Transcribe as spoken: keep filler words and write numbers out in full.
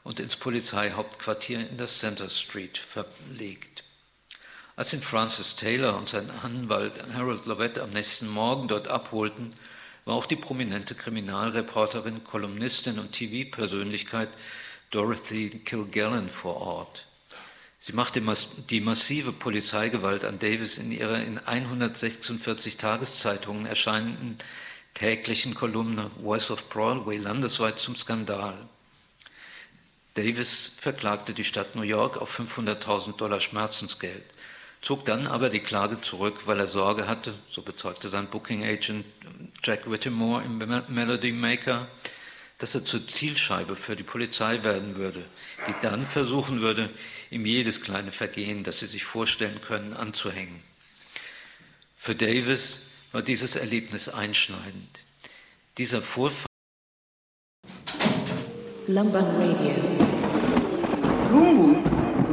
und ins Polizeihauptquartier in der Center Street verlegt. Als ihn Francis Taylor und sein Anwalt Harold Lovett am nächsten Morgen dort abholten, war auch die prominente Kriminalreporterin, Kolumnistin und T V-Persönlichkeit Dorothy Kilgallen vor Ort. Sie machte die massive Polizeigewalt an Davis in ihrer in hundertsechsundvierzig Tageszeitungen erscheinenden täglichen Kolumne Voice of Broadway landesweit zum Skandal. Davis verklagte die Stadt New York auf fünfhunderttausend Dollar Schmerzensgeld, zog dann aber die Klage zurück, weil er Sorge hatte, so bezeugte sein Booking-Agent Jack Whittemore im Melody Maker, dass er zur Zielscheibe für die Polizei werden würde, die dann versuchen würde, ihm jedes kleine Vergehen, das sie sich vorstellen können, anzuhängen. Für Davis war dieses Erlebnis einschneidend. Dieser Vorfall Lumban Radio. Lungu